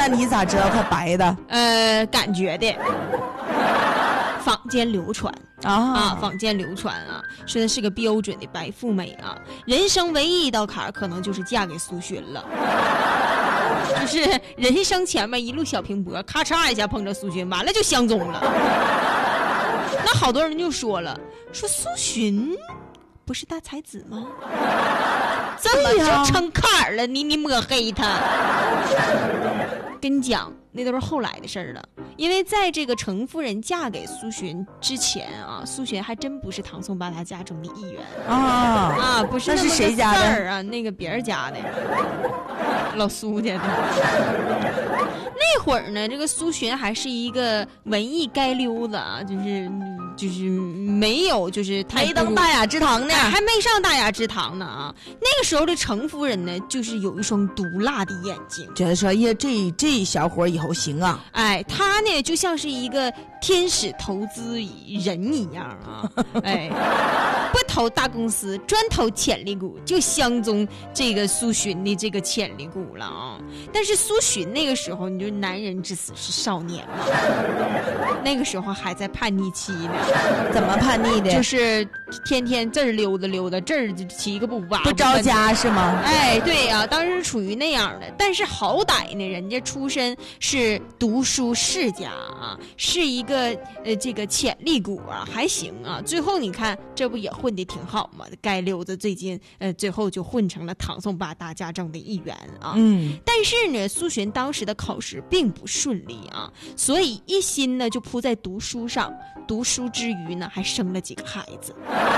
那你咋知道她白的？ 感觉的。坊间流传坊间流传啊，说她是个标准的白富美啊，人生唯一一道坎儿可能就是嫁给苏洵了。就是人生前面一路小平坡，咔嚓一下碰着苏洵，完了就相中了。那好多人就说了，说苏洵不是大才子吗？怎么就成坎儿了？你抹黑他？跟你讲，那都是后来的事儿了。因为在这个程夫人嫁给苏洵之前啊，苏洵还真不是唐宋八大家中的一员不是。 那是谁家的啊？那个别人家的，老苏家的。那会儿呢，这个苏洵还是一个文艺街溜子啊，就是没有，就是没登大雅之堂呢， 还没上大雅之堂呢啊。那个时候的程夫人呢，就是有一双毒辣的眼睛， 觉得说，呀，这小伙以后行啊。 哎，他呢就像是一个天使投资人一样啊，哎，不投大公司，专投潜力股，就相中这个苏洵的这个潜力股了啊。但是苏洵那个时候，你就男人至死是少年嘛，那个时候还在叛逆期呢。 怎么叛逆的？ 就是天天这儿溜达溜达，这儿就骑个步吧， 不着家是吗？ 哎，对呀，当时处于那样的。但是好歹呢，人家出身是读书世家啊，是一个这个潜力股啊，还行啊。最后你看，这不也混得挺好吗？街溜子最近最后就混成了唐宋八大家中的一员啊。但是呢，苏洵当时的考试并不顺利啊，所以一心呢就扑在读书上。读书之余呢，还生了几个孩子。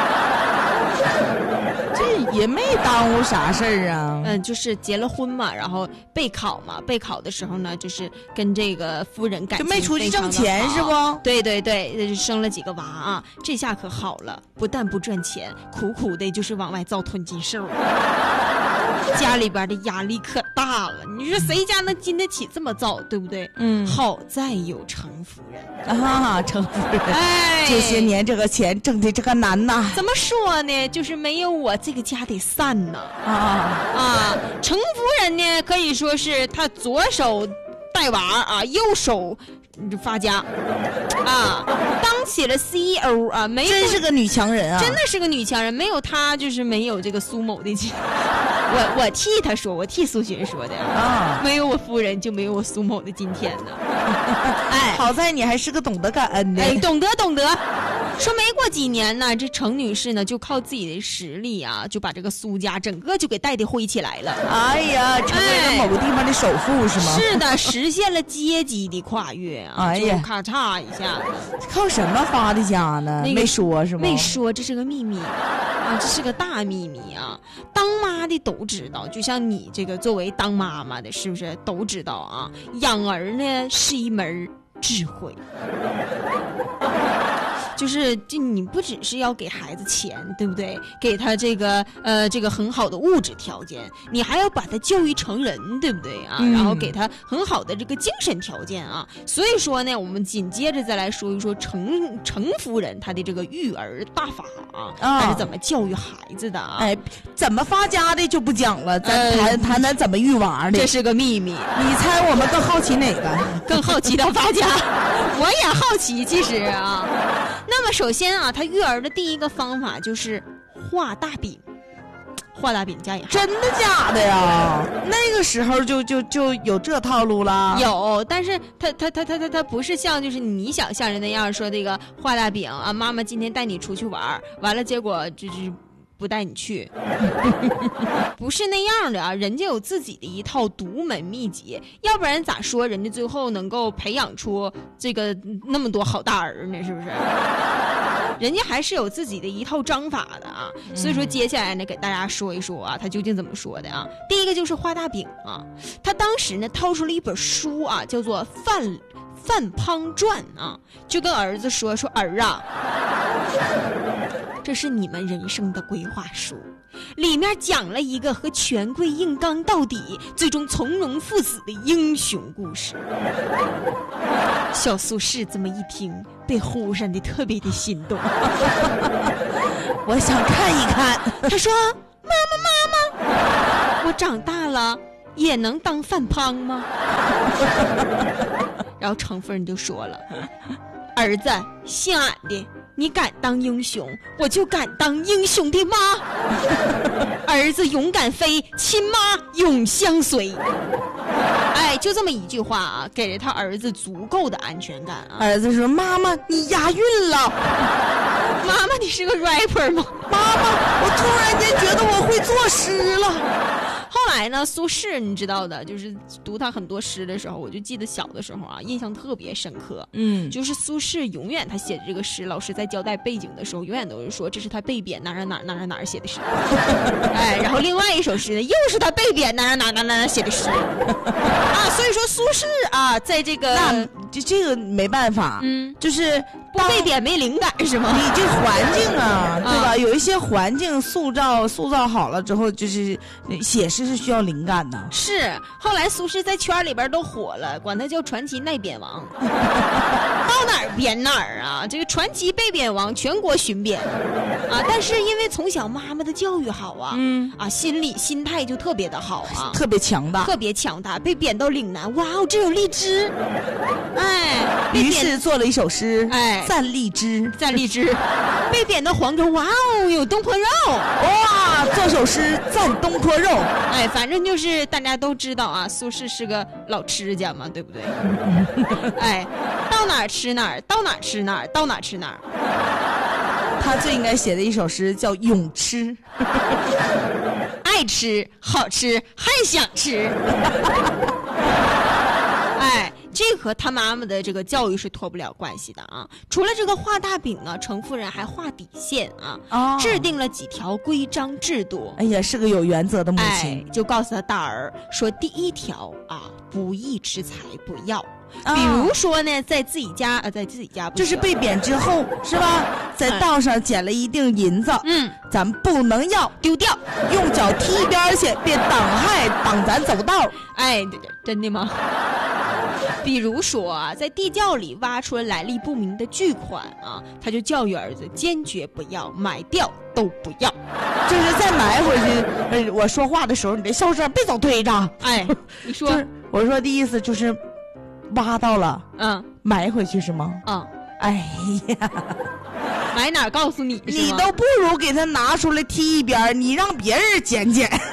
这也没耽误啥事儿啊。 就是结了婚嘛，然后备考嘛，备考的时候呢，就是跟这个夫人感情就没出去挣钱是不？ 对对对，生了几个娃啊，这下可好了，不但不赚钱，苦苦的就是往外造吞金兽。家里边的压力可大了，你说谁家能经得起这么造，对不对？好在有程夫人啊，程夫人，哎，这些年这个钱挣的这个难呐。 怎么说呢？就是没有我这个家得散呐。程夫人呢，可以说是他左手带娃啊，右手发家啊，当起了 CEO 啊，没有， 真是个女强人啊， 真的是个女强人，没有她就是没有这个苏某的钱。我替他说，我替苏洵说的啊，没有我夫人就没有我苏某的今天呢。 哎，好在你还是个懂得感恩的， 哎，懂得。说没过几年呢，这程女士呢就靠自己的实力啊，就把这个苏家整个就给带的灰起来了。 哎呀，成为了某个地方的首富是吗？ 是的，实现了阶级的跨越啊！ 哎呀， 就咔嚓一下， 靠什么发的家呢？没说是吗？ 没说，这是个秘密啊，这是个大秘密啊！当妈的都知道，就像你这个作为当妈妈的，是不是都知道啊？养儿呢是一门智慧。就是你不只是要给孩子钱，对不对？给他这个很好的物质条件，你还要把他教育成人，对不对啊？然后给他很好的这个精神条件啊。所以说呢，我们紧接着再来说一说程夫人她的这个育儿大法啊，她是怎么教育孩子的啊？ 哎，怎么发家的就不讲了，咱谈谈怎么育娃的。 这是个秘密。 你猜我们更好奇哪个？ 更好奇到发家。我也好奇，其实啊。那么首先啊，他育儿的第一个方法就是画大饼。画大饼加引号。 真的假的呀？那个时候就有这套路了。 有，但是他不是像就是你想象的那样说这个画大饼啊，妈妈今天带你出去玩，完了结果就是不带你去。不是那样的啊，人家有自己的一套独门秘籍，要不然咋说人家最后能够培养出这个那么多好大儿呢？是不是？人家还是有自己的一套章法的啊。所以说接下来呢，给大家说一说啊，他究竟怎么说的啊？第一个就是画大饼啊，他当时呢掏出了一本书啊，叫做范滂传啊，就跟儿子说儿啊，这是你们人生的规划书，里面讲了一个和权贵硬刚到底，最终从容赴死的英雄故事。小苏轼这么一听，被忽然的特别的心动。 我想看一看。 他说：“妈妈，我长大了， 也能当饭胖吗？然后程夫人就说了，儿子，信俺的，你敢当英雄，我就敢当英雄的妈。儿子勇敢飞，亲妈永相随。哎，就这么一句话啊，给了他儿子足够的安全感啊。 儿子说：“妈妈，你押韵了。” 妈妈，你是个 rapper 吗？ 妈妈，我突然间觉得我会作诗了。 后来呢，苏轼你知道的，就是读他很多诗的时候，我就记得小的时候啊，印象特别深刻。就是苏轼永远他写的这个诗，老师在交代背景的时候，永远都是说这是他被贬哪儿写的诗。哎，然后另外一首诗呢，又是他被贬哪儿写的诗。啊，所以说苏轼啊，在这个这个没办法，就是不被贬没灵感是吗？ 你这环境啊，对吧？有一些环境塑造好了之后，就是写诗是需要灵感的。 是，后来苏轼在圈里边都火了，管他叫传奇耐贬王。到哪儿贬哪儿啊！这个传奇被贬王，全国巡贬啊！但是因为从小妈妈的教育好啊，心态就特别的好啊， 特别强大， 被贬到岭南，哇哦，这有荔枝，哎， 于是做了一首诗， 哎， 赞荔枝。 被贬到黄州，哇哦，有东坡肉， 哇，做首诗赞东坡肉。 哎，反正就是大家都知道啊，苏轼是个老吃家嘛，对不对？哎，到哪儿吃哪儿，到哪儿吃哪儿，到哪儿吃哪儿。 他最应该写的一首诗叫《咏吃》， 爱吃好吃还想吃。哎，这和他妈妈的这个教育是脱不了关系的啊。除了这个画大饼呢，程夫人还画底线啊，制定了几条规章制度。 哎呀，是个有原则的母亲。 就告诉他大儿说，第一条啊，不义之财不要。比如说呢，在自己家就是被贬之后是吧，在道上捡了一锭银子，咱不能要， 丢掉， 用脚踢一边去，别挡咱走道。 哎，真的吗？比如说啊，在地窖里挖出了来历不明的巨款啊，他就教育儿子坚决不要，埋掉都不要， 就是再埋回去。我说话的时候，你这笑声别总对着。 哎，你说， 我说的意思就是挖到了，埋回去是吗？哎呀， 埋哪儿告诉你， 你都不如给他拿出来踢一边，你让别人捡。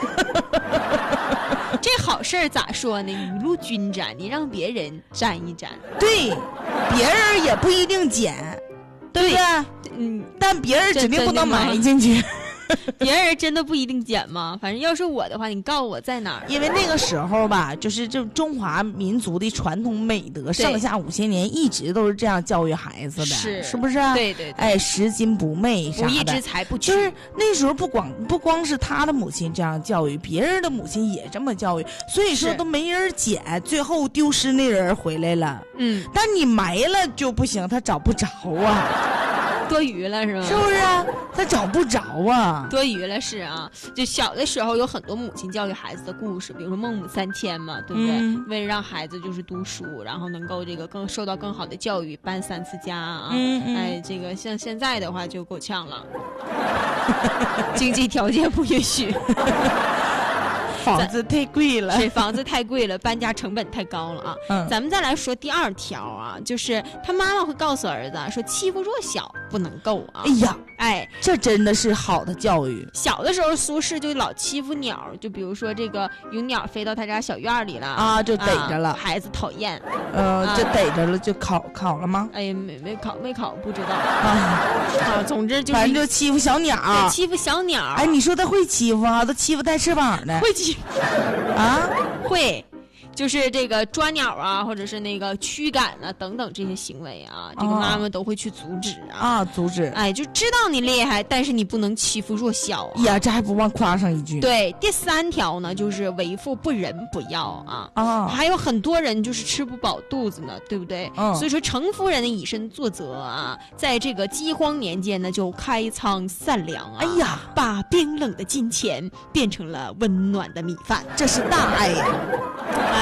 这好事儿咋说呢？雨露均沾，你让别人沾一沾。 对，别人也不一定捡，对不对？但别人指定不能埋进去。 别人真的不一定捡吗？反正要是我的话，你告诉我在哪儿。 因为那个时候吧，就是这中华民族的传统美德，上下5000年一直都是这样教育孩子的，是不是？ 对。 哎，拾金不昧啥的， 不义之财不取。 就是那时候不光是他的母亲这样教育，别人的母亲也这么教育，所以说都没人捡，最后丢失那人回来了。但你埋了就不行，他找不着啊。 多余了是吗？ 是不是啊？他找不着啊， 多余了是啊。就小的时候有很多母亲教育孩子的故事，比如说孟母三迁嘛，对不对？为了让孩子就是读书，然后能够这个受到更好的教育，搬3次家啊。哎，这个像现在的话就够呛了，经济条件不允许。 房子太贵了， 是房子太贵了，搬家成本太高了啊。咱们再来说第2条啊，就是他妈妈会告诉儿子说，欺负弱小不能够啊。 哎呀， 哎， 这真的是好的教育。 小的时候，苏轼就老欺负鸟，就比如说这个有鸟飞到他家小院里了啊， 就逮着了， 孩子讨厌。 就逮着了，就考了吗？ 哎呀，没考，不知道啊。总之就是， 反正就欺负小鸟， 欺负小鸟。 哎，你说他会欺负啊？都欺负带翅膀的， 会欺负啊？ 会。就是这个抓鸟啊，或者是那个驱赶啊等等这些行为啊，这个妈妈都会去阻止阻止。 哎，就知道你厉害，但是你不能欺负弱小呀，这还不忘夸上一句。 对，第3条呢，就是为富不仁不要还有很多人就是吃不饱肚子呢，对不对？所以说程夫人的以身作则啊，在这个饥荒年间呢，就开仓散粮哎呀， 把冰冷的金钱变成了温暖的米饭， 这是大爱呀。 哎，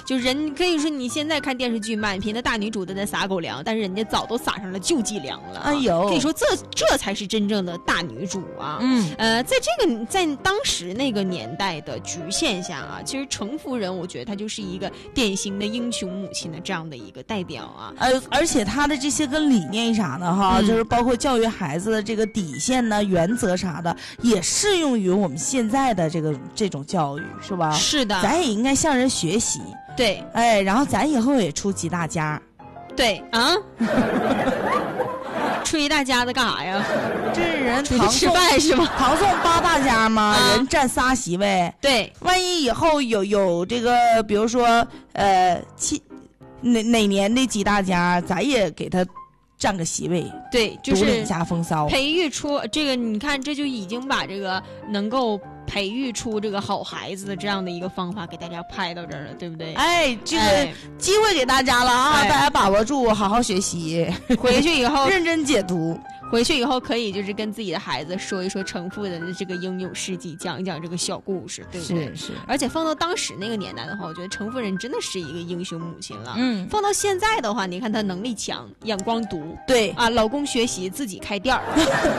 就人可以说你现在看电视剧，满屏的大女主都在撒狗粮，但是人家早都撒上了救济粮了。 哎呦， 可以说这才是真正的大女主啊。在当时那个年代的局限下啊，其实程夫人我觉得她就是一个典型的英雄母亲的这样的一个代表啊。 而且她的这些个理念啥的哈，就是包括教育孩子的这个底线呢、原则啥的，也适用于我们现在的这种教育，是吧？ 是的， 咱也应该向人学习。 对， 然后咱以后也出几大家。 对啊。出一大家子干啥呀？ 这是人出去吃饭是吗？ 唐宋8大家嘛，人占3席位。 对， 万一以后有这个，比如说哪年的几大家，咱也给他占个席位。 对，就是独领家风骚， 培育出这个，你看这就已经把这个能够培育出这个好孩子的这样的一个方法给大家拍到这儿了，对不对？ 这个机会给大家了啊，大家把握住，好好学习， 回去以后认真解读。 回去以后可以就是跟自己的孩子说一说程夫人的这个英勇事迹，讲一讲这个小故事，对不对？ 是。 而且放到当时那个年代的话，我觉得程夫人真的是一个英雄母亲了。放到现在的话，你看她能力强，眼光毒， 对啊，老公学习，自己开店儿，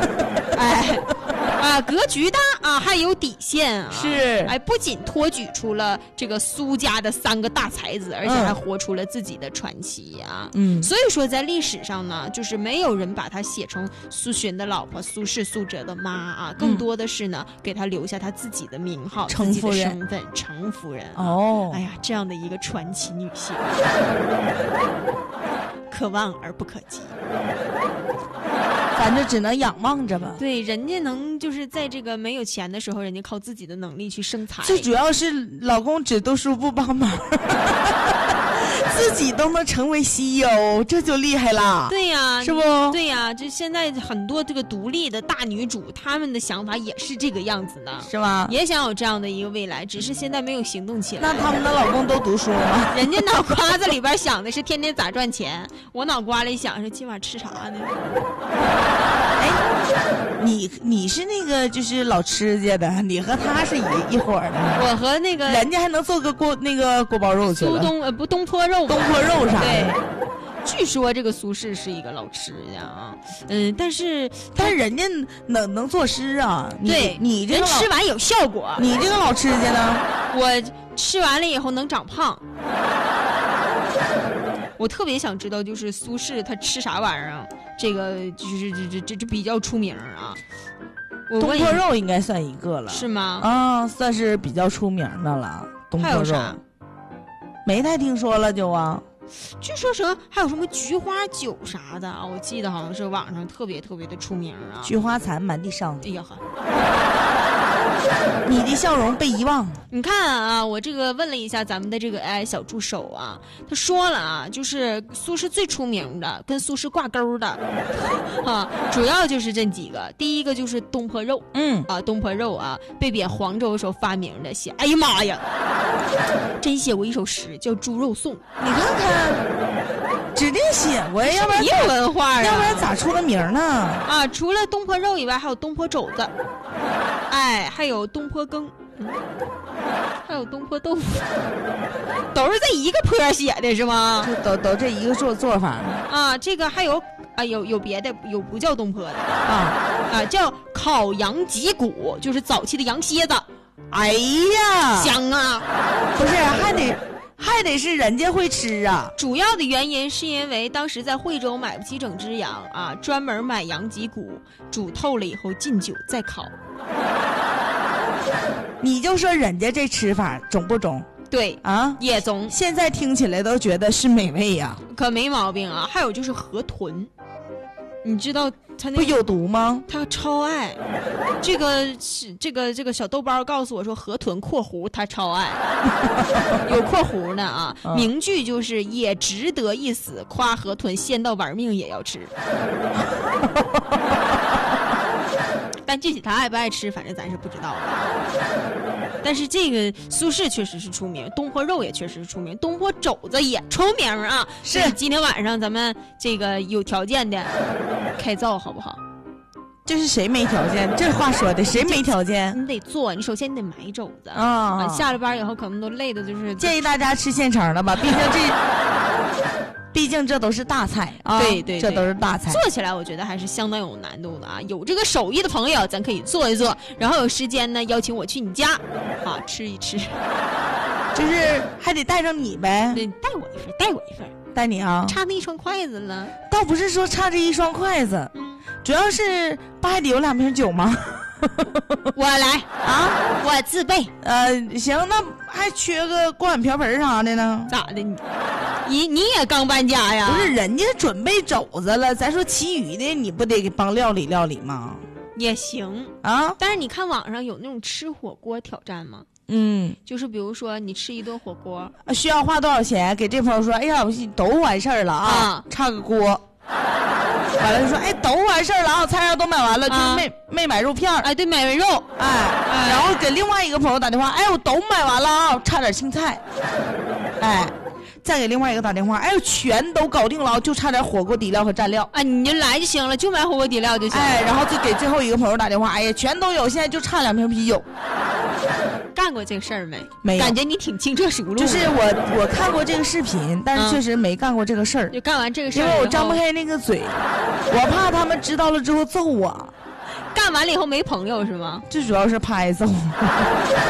格局大啊，还有底线啊， 是。 不仅托举出了这个苏家的3个大才子，而且还活出了自己的传奇啊。所以说在历史上呢，就是没有人把她写成苏洵的老婆苏轼、苏辙的妈啊，更多的是呢给她留下她自己的名号、自己的身份，程夫人。哎呀，这样的一个传奇女性，可望而不可及。 反正只能仰望着吧。 对，人家能就是在这个没有钱的时候，人家靠自己的能力去生财。 最主要是老公只读书不帮忙，自己都能成为 CEO， 这就厉害了。 对呀， 是不？ 对呀，这现在很多这个独立的大女主，她们的想法也是这个样子的， 是吧？ 也想有这样的一个未来，只是现在没有行动起来。 那他们的老公都读书了吗？ 人家脑瓜子里边想的是天天咋赚钱，我脑瓜里想是今晚吃啥呢？ 你是那个就是老吃家的，你和他是一伙的。 我和那个人家还能做个锅包肉去了。 东坡肉啥的。 对。据说这个苏轼是一个老吃家啊，但是人家能作诗啊。 对， 你这个人吃完有效果。 你这个老吃家呢？ 我吃完了以后能长胖。我特别想知道，就是苏轼他吃啥玩意儿啊？这个就是这比较出名啊。 东坡肉应该算一个了， 是吗？ 啊，算是比较出名的了。东坡肉还有啥？ 没太听说了就啊。 据说还有什么菊花酒啥的啊？我记得好像是网上特别特别的出名啊。 菊花残满地伤。 哎呀呵。 你的笑容被遗忘。 你看啊，我这个问了一下咱们的这个小助手啊，他说了啊，就是苏轼最出名的，跟苏轼挂钩的啊，主要就是这几个。第一个就是东坡肉，东坡肉啊，被贬黄州的时候发明的，写，哎呀妈呀，真写过一首诗叫《猪肉颂》， 你看看。指定写过呀，要不然有文化啊， 要不然咋出了名呢？ 啊，除了东坡肉以外，还有东坡肘子，还有东坡羹，还有东坡豆腐，都是这一个坡写的是吗？ 都这一个做法啊。这个还有有别的，有不叫东坡的叫烤羊脊骨，就是早期的羊蝎子。 哎呀， 香啊！ 不是，还得是人家会吃啊。 主要的原因是因为当时在惠州买不起整只羊啊，专门买羊脊骨，煮透了以后浸酒再烤。 你就说人家这吃法中不中？ 对啊， 也中。 现在听起来都觉得是美味呀， 可没毛病啊。还有就是河豚，你知道他那不有毒吗？ 他超爱。这个小豆包告诉我说，河豚括弧他超爱，有括弧呢啊。名句就是也值得一死，夸河豚鲜到玩命也要吃。但具体他爱不爱吃，反正咱是不知道的。但是这个苏轼确实是出名，东坡肉也确实是出名，东坡肘子也出名啊。是今天晚上咱们这个有条件的开灶好不好？ 这是谁没条件？这话说的谁没条件？ 你得做，你首先你得买肘子啊。下了班以后可能都累的，就是建议大家吃现成的吧，毕竟这都是大菜啊。 对对， 这都是大菜。 做起来我觉得还是相当有难度的啊。有这个手艺的朋友，咱可以做一做，然后有时间呢，邀请我去你家，啊，吃一吃。 就是还得带上你呗。 对，带我一份。 带你啊？ 差那一双筷子了？ 倒不是说差这一双筷子，主要是不还得有2瓶酒吗？ 我来啊，我自备。 行，那还缺个锅碗瓢盆啥的呢？ 咋的？你也刚搬家呀？ 不是，人家准备肘子了，咱说其余的你不得帮料理吗？ 也行啊， 但是你看网上有那种吃火锅挑战吗？就是比如说你吃一顿火锅， 需要花多少钱？给这朋友说，哎呀，都完事儿了啊，差个锅。完了就说，哎，都完事儿了啊，菜料都买完了，就没买肉片儿。 哎，对，买肉。 然后给另外一个朋友打电话，哎，我都买完了啊，差点青菜。再给另外一个打电话，哎呦，全都搞定了，就差点火锅底料和蘸料。 你就来就行了，就买火锅底料就行。 然后就给最后一个朋友打电话，哎呀，全都有，现在就差2瓶啤酒。 干过这个事儿没有， 感觉你挺轻车熟路。 就是我看过这个视频，但是确实没干过这个事儿。 就干完这个事儿， 因为我张不开那个嘴，我怕他们知道了之后揍我。 干完了以后没朋友是吗？ 最主要是怕挨揍。